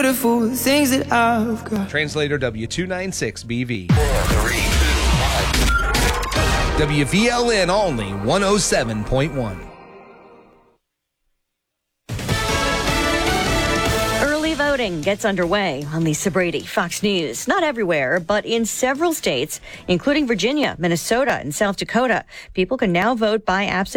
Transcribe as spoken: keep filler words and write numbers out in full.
beautiful things that I've got. Translator W two ninety-six B V. W V L N only one oh seven point one. Early voting gets underway on Lisa Brady, Fox News. Not everywhere, but in several states, including Virginia, Minnesota, and South Dakota, people can now vote by absentee